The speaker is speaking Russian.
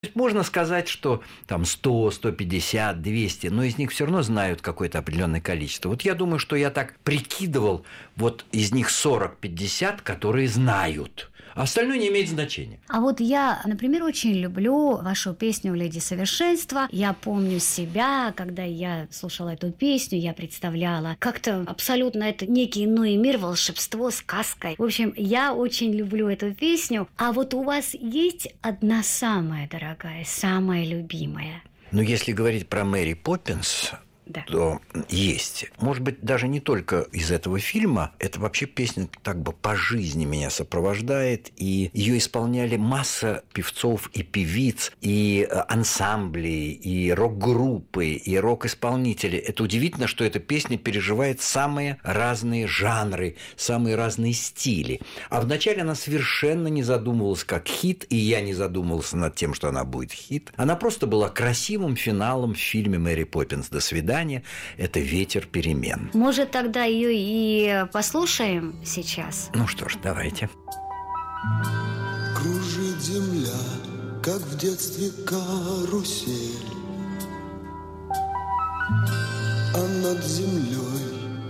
Можно сказать, что там 100, 150, 200, но из них все равно знают какое-то определенное количество. Вот я думаю, что я так прикидывал, вот из них 40-50, которые знают. А остальное не имеет значения. А вот я, например, очень люблю вашу песню «Леди Совершенства». Я помню себя, когда я слушала эту песню, я представляла как-то абсолютно это некий иной мир, волшебство, сказка. В общем, я очень люблю эту песню. А вот у вас есть одна самая дорогая, самая любимая? Но если говорить про Мэри Поппинс, Да. то есть. Может быть, даже не только из этого фильма. Это вообще песня так бы по жизни меня сопровождает. И ее исполняли масса певцов и певиц, и ансамблей, и рок-группы, и рок-исполнители. Это удивительно, что эта песня переживает самые разные жанры, самые разные стили. А вначале она совершенно не задумывалась как хит, и я не задумывался над тем, что она будет хит. Она просто была красивым финалом в фильме «Мэри Поппинс. До свидания». Это «Ветер перемен». Может, тогда ее и послушаем сейчас? Ну что ж, давайте. Кружит земля, как в детстве карусель, а над землей